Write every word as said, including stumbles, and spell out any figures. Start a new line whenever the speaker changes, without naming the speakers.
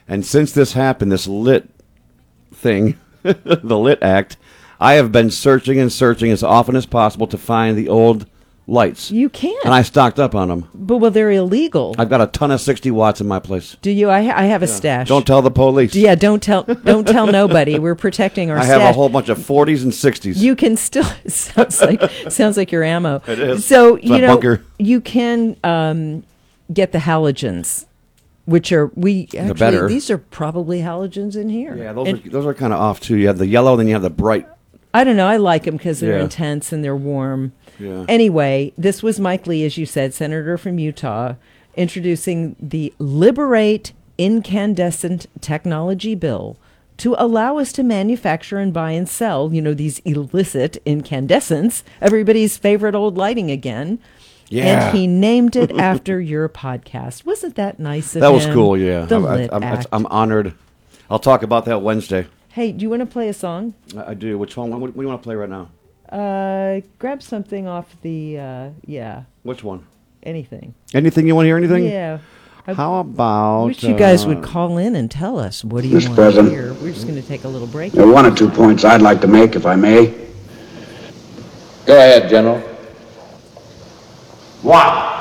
And since this happened, this lit thing, the Lit Act, I have been searching and searching as often as possible to find the old lights.
You can't.
And I stocked up on them.
But, well, they're illegal.
I've got a ton of sixty watts in my place.
Do you? I, ha- I have a stash.
Don't tell the police.
Yeah, don't tell Don't tell nobody. We're protecting our
I
stash.
have a whole bunch of forties and sixties.
You can still sounds like sounds like your ammo.
It is.
So
It's
you
my
know
bunker.
you can um, get the halogens, which are we actually
better.
these are probably halogens in here.
Yeah, those
And
are those are kind of off too. You have the yellow, then you have the bright.
I don't know. I like them because they're
Yeah.
intense and they're warm.
Yeah.
Anyway, this was Mike Lee, as you said, senator from Utah, introducing the Liberate Incandescent Technology Bill to allow us to manufacture and buy and sell, you know, these illicit incandescents, everybody's favorite old lighting again.
Yeah.
And he named it after your podcast. Wasn't that nice of
That
him?
was cool. Yeah,
The
I,
Lit
I, I'm,
Act.
I'm honored. I'll talk about that Wednesday.
Hey, do you want to play a song?
I, I do. Which one? What, what do you want to play right now?
Uh, grab something off the, uh, yeah,
Which one?
anything.
Anything you want to hear? Anything?
Yeah. I
How about?
wish you guys
uh,
would call in and tell us. What do you
Mister
want to
President.
hear? We're just going to take a little break.
There are one or two points I'd like to make, if I may.
Go ahead, General.
One.